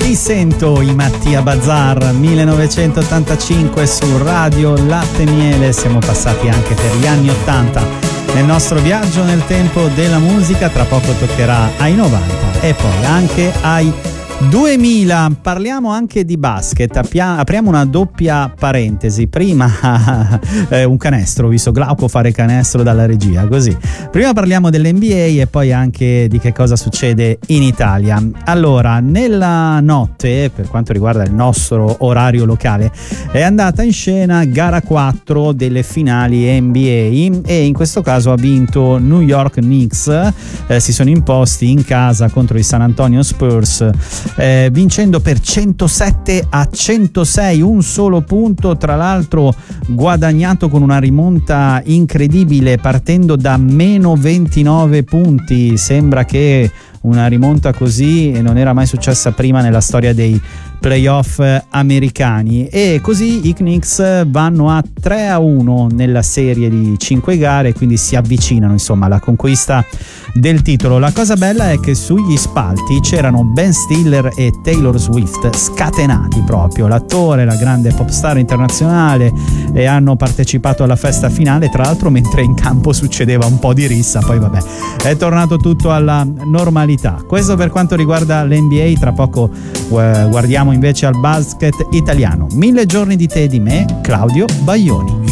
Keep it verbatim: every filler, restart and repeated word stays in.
Ti sento, i Mattia Bazar, millenovecentottantacinque su Radio Latte e Miele. Siamo passati anche per gli anni ottanta nel nostro viaggio nel tempo della musica. Tra poco toccherà ai novanta e poi anche ai duemila. Parliamo anche di basket. Appia- apriamo una doppia parentesi. Prima eh, un canestro, ho visto Glauco fare canestro dalla regia, così. Prima parliamo dell'N B A e poi anche di che cosa succede in Italia. Allora, nella notte, per quanto riguarda il nostro orario locale, è andata in scena gara quattro delle finali N B A e in questo caso ha vinto New York Knicks. Eh, si sono imposti in casa contro i San Antonio Spurs, Eh, vincendo per centosette a centosei, un solo punto tra l'altro guadagnato con una rimonta incredibile partendo da meno ventinove punti. Sembra che una rimonta così non era mai successa prima nella storia dei playoff americani, e così i Knicks vanno a tre a uno nella serie di cinque gare, quindi si avvicinano insomma alla conquista del titolo. La cosa bella è che sugli spalti c'erano Ben Stiller e Taylor Swift scatenati proprio, l'attore, la grande pop star internazionale, e hanno partecipato alla festa finale, tra l'altro mentre in campo succedeva un po' di rissa. Poi vabbè, è tornato tutto alla normalità. Questo per quanto riguarda l'N B A. Tra poco eh, guardiamo invece al basket italiano. Mille giorni di te e di me, Claudio Baglioni.